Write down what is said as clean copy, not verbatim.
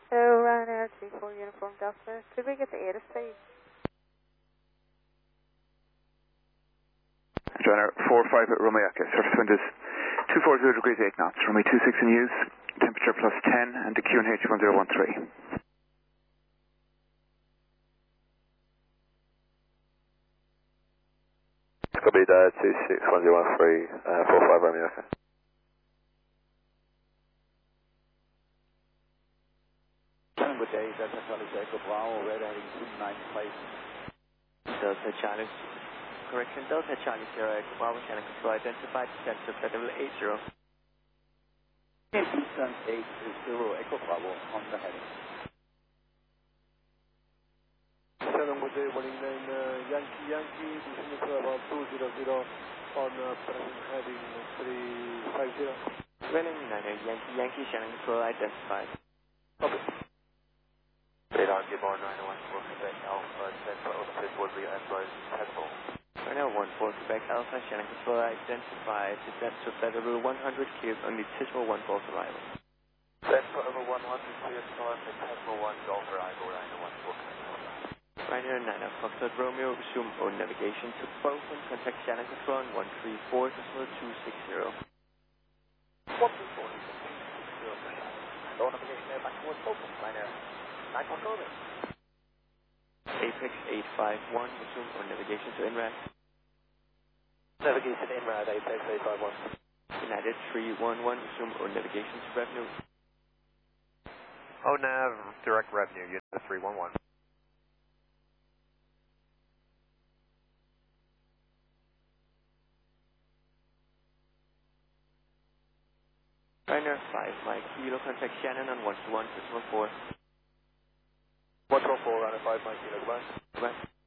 Hello, Ryanair 34 Uniform Delta. Could we get the airspace? Ryanair 45 at Romeo Echo. Surface wind is 240 degrees 8 knots. Runway 26 in use. Temperature plus 10 and the QNH 1013. It's going to be the 261013, 45 Romeo Echo. Good day, Delta Charlie Echo Bravo, red heading 295. Delta Charlie, correction, Delta Charlie Sierra Echo Bravo, channel control identified, descent to flight level 80. Descent 80 Echo Bravo on the heading. 7 good day, warning 9 Yankee, descending to about 200 on present heading 350. Running 9 Yankee, channel control identified. Okay. Radar, Gibon 914 Quebec Alpha, Central Oasis would be advised Tesla. Runner 14 Quebec Alpha, channel control identified, descent to flight level 100 cube, only Tismo 1 Golf arrival. Central over 100 clear north and Tesla 1 Golf arrival, Ryanair 14 Ryanair 9 Foxtrot Romeo, resume on navigation to Bochum, contact channel control on 134 decimal 260. 134 low navigation back towards Bochum, Ryanair 9 control. Apex 851, resume on navigation to INRAD. Navigation INRAD, Apex 851. United 311, resume on navigation to revenue. ONAV, direct revenue, United 311. Ryanair 5 Mike Kilo, contact Shannon on 121 decimal 4. 114, Ryanair 5 Mike Kilo, goodbye. Goodbye.